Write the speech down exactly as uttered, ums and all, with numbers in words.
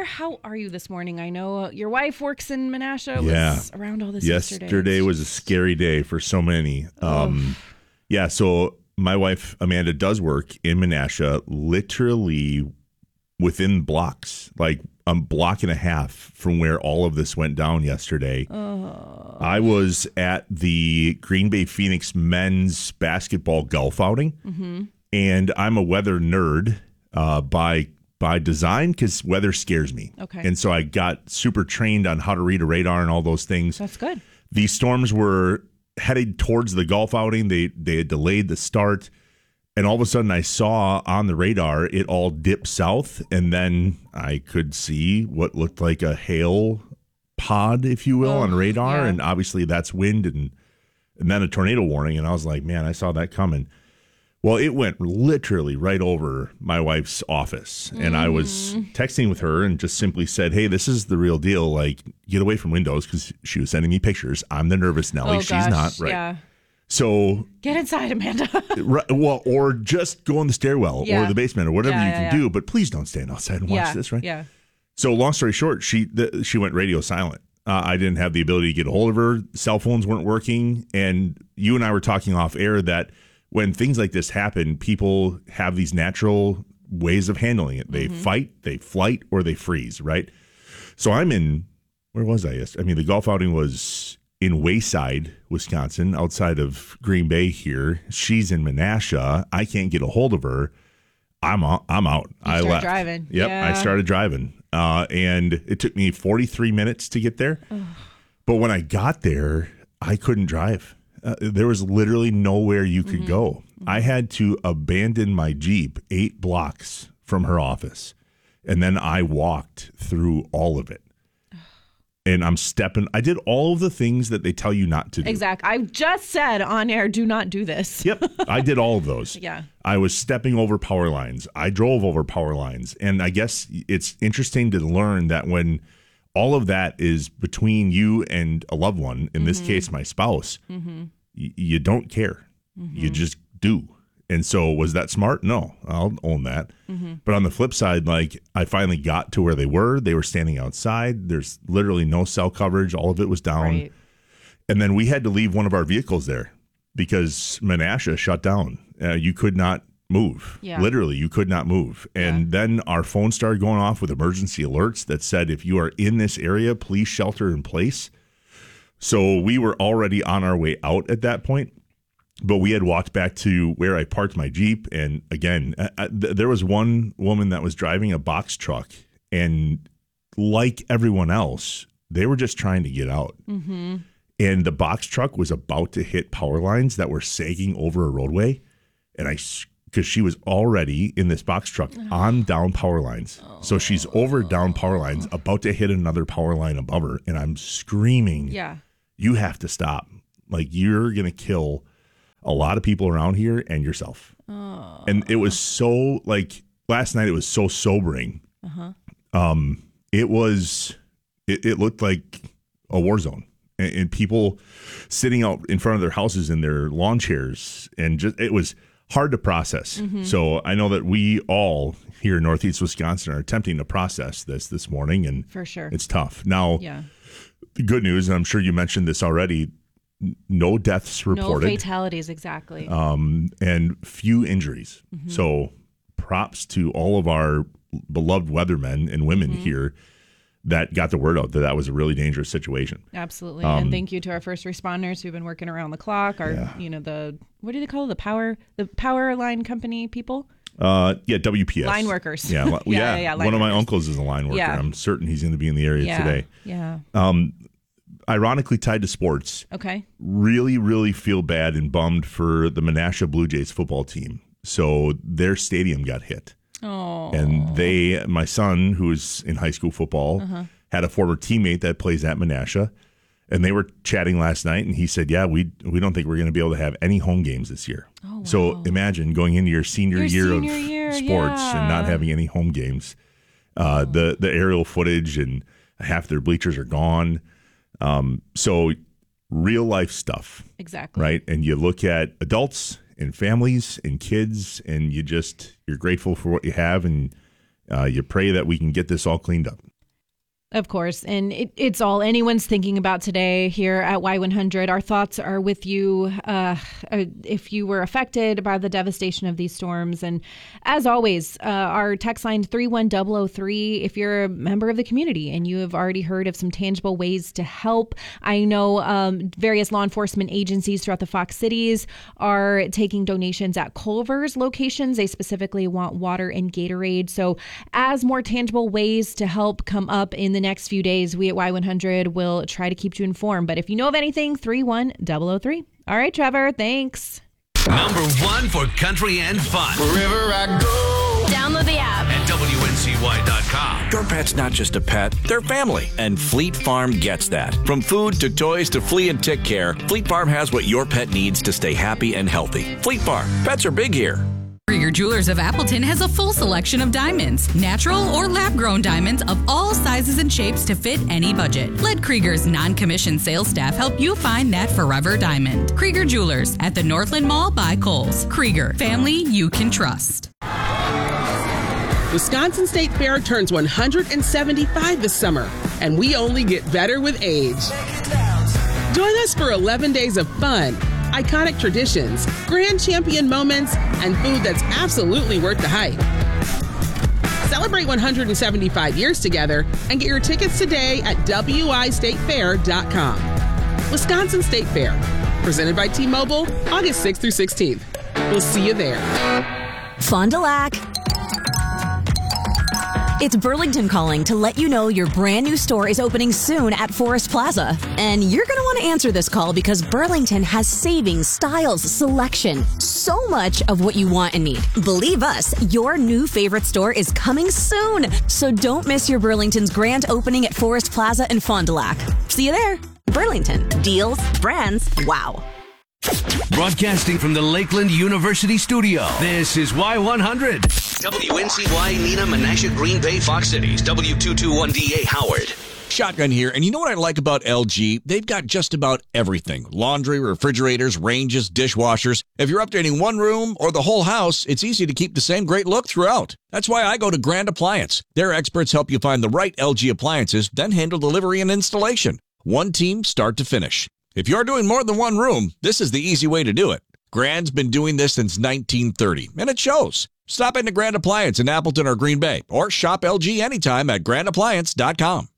how are you this morning? I know your wife works in Menasha. It Yeah. was around all this yesterday. yesterday. was a scary day for so many. Um, yeah, so my wife, Amanda, does work in Menasha, literally within blocks, like a block and a half from where all of this went down yesterday. Oh. I was at the Green Bay Phoenix men's basketball golf outing, mm-hmm. and I'm a weather nerd uh, by by design because weather scares me. Okay. And so I got super trained on how to read a radar and all those things. That's good. These storms were headed towards the golf outing. They they had delayed the start. And all of a sudden I saw on the radar it all dip south. And then I could see what looked like a hail pod, if you will, oh, on radar. Yeah. And obviously that's wind and, and then a tornado warning. And I was like, man, I saw that coming. Well, it went literally right over my wife's office. And mm. I was texting with her and just simply said, hey, this is the real deal. Like, get away from windows, because she was sending me pictures. I'm the nervous Nelly. Oh, She's gosh. not. Right. Yeah. So get inside, Amanda. right, well, or just go in the stairwell yeah. or the basement or whatever yeah, you yeah, can yeah. do. But please don't stand outside and watch yeah, this, right? Yeah. So long story short, she the, she went radio silent. Uh, I didn't have the ability to get a hold of her. Cell phones weren't working. And you and I were talking off air that when things like this happen, people have these natural ways of handling it. They mm-hmm. fight, they flight, or they freeze, right? So I'm in, where was I? I mean, the golf outing was in Wayside, Wisconsin, outside of Green Bay here. She's in Menasha. I can't get a hold of her. I'm out. I'm out. You I left. driving. Yep, yeah. I started driving. Uh, and it took me forty-three minutes to get there. But when I got there, I couldn't drive. Uh, there was literally nowhere you could mm-hmm. go. Mm-hmm. I had to abandon my Jeep eight blocks from her office. And then I walked through all of it. And I'm stepping. I did all of the things that they tell you not to do. Exactly. I just said on air, do not do this. Yep. I did all of those. Yeah. I was stepping over power lines. I drove over power lines. And I guess it's interesting to learn that when all of that is between you and a loved one, in mm-hmm. this case, my spouse, mm-hmm. y- you don't care. Mm-hmm. You just do. And so was that smart? No, I'll own that. Mm-hmm. But on the flip side, like I finally got to where they were. They were standing outside. There's literally no cell coverage. All of it was down. Right. And then we had to leave one of our vehicles there because Menasha shut down. Uh, you could not move. Yeah. Literally, you could not move. And yeah. then our phone started going off with emergency alerts that said, if you are in this area, please shelter in place. So we were already on our way out at that point. But we had walked back to where I parked my Jeep. And again, I, th- there was one woman that was driving a box truck. And like everyone else, they were just trying to get out. Mm-hmm. And the box truck was about to hit power lines that were sagging over a roadway. And I, because she was already in this box truck on down power lines. Oh. So she's over down power lines, about to hit another power line above her. And I'm screaming, yeah, you have to stop. Like, you're going to kill a lot of people around here and yourself. Oh. And it was so, like, last night it was so sobering. Uh-huh. Um, it was, it, it looked like a war zone. And, and people sitting out in front of their houses in their lawn chairs. And just, it was hard to process. Mm-hmm. So I know that we all here in Northeast Wisconsin are attempting to process this this morning. And for sure, it's tough. Now, yeah. the good news, and I'm sure you mentioned this already, no deaths reported. No fatalities, exactly. Um, and few injuries. Mm-hmm. So props to all of our beloved weathermen and women mm-hmm. here that got the word out that that was a really dangerous situation. Absolutely. Um, and thank you to our first responders who've been working around the clock. Our, yeah. you know, the, what do they call it? The power, the power line company people? Uh, yeah, W P S. Line workers. Yeah, yeah. yeah, yeah, yeah One workers. of my uncles is a line worker. Yeah. I'm certain he's going to be in the area yeah. today. Yeah. Um, ironically tied to sports. Okay. Really, really feel bad and bummed for the Menasha Blue Jays football team. So their stadium got hit. Oh. And they, my son, who's in high school football, uh-huh. had a former teammate that plays at Menasha. And they were chatting last night, and he said, yeah, we we don't think we're going to be able to have any home games this year. Oh, wow. So imagine going into your senior your year senior of year, sports yeah. and not having any home games. Uh, oh. The the aerial footage and half their bleachers are gone. Um, so real life stuff. Exactly. Right? And you look at adults and families and kids, and you just, you're grateful for what you have, and uh, you pray that we can get this all cleaned up. Of course. And it, it's all anyone's thinking about today here at Y one hundred. Our thoughts are with you uh, if you were affected by the devastation of these storms. And as always, uh, our text line three one zero zero three, if you're a member of the community and you have already heard of some tangible ways to help. I know um, various law enforcement agencies throughout the Fox cities are taking donations at Culver's locations. They specifically want water and Gatorade. So as more tangible ways to help come up in the next few days, we at Y one hundred will try to keep you informed. But if you know of anything, three one zero zero three. All right, Trevor, thanks. Number one for country and fun. Wherever I go. Download the app At W N C Y dot com. Your pet's not just a pet, they're family. And Fleet Farm gets that. From food to toys to flea and tick care, Fleet Farm has what your pet needs to stay happy and healthy. Fleet Farm, pets are big here. Krieger Jewelers of Appleton has a full selection of diamonds, natural or lab-grown diamonds of all sizes and shapes to fit any budget. Let Krieger's non-commissioned sales staff help you find that forever diamond. Krieger Jewelers at the Northland Mall by Kohl's. Krieger, family you can trust. Wisconsin State Fair turns one hundred seventy-five this summer, and we only get better with age. Join us for eleven days of fun, iconic traditions, grand champion moments, and food that's absolutely worth the hype. Celebrate one hundred seventy-five years together and get your tickets today at W I state fair dot com. Wisconsin State Fair, presented by T-Mobile, August sixth through sixteenth. We'll see you there. Fond du Lac. It's Burlington calling to let you know your brand new store is opening soon at Forest Plaza. And you're going to want to answer this call because Burlington has savings, styles, selection, so much of what you want and need. Believe us, your new favorite store is coming soon. So don't miss your Burlington's grand opening at Forest Plaza in Fond du Lac. See you there. Burlington. Deals, brands, wow. Broadcasting from the Lakeland University studio, this is Y one hundred. W N C Y, Neenah, Menasha, Green Bay, Fox Cities, W two twenty-one D A, Howard. Shotgun here, and you know what I like about L G? They've got just about everything. Laundry, refrigerators, ranges, dishwashers. If you're updating one room or the whole house, it's easy to keep the same great look throughout. That's why I go to Grand Appliance. Their experts help you find the right L G appliances, then handle delivery and installation. One team, start to finish. If you're doing more than one room, this is the easy way to do it. Grand's been doing this since nineteen thirty, and it shows. Stop into Grand Appliance in Appleton or Green Bay, or shop L G anytime at grand appliance dot com.